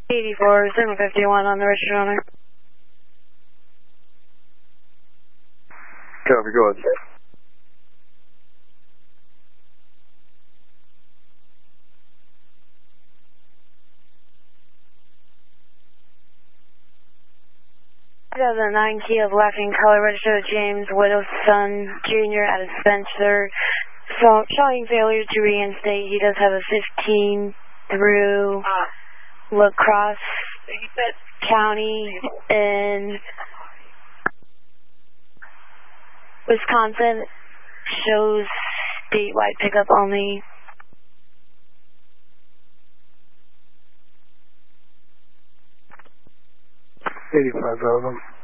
84, 751 on the registered owner. Copy, go ahead. I have the 9 Kia black and color registered James Whittleson Jr. out of Spencer. So, showing failure to reinstate. He does have a 15 through La Crosse County in Wisconsin. Shows statewide pickup only. 85,000.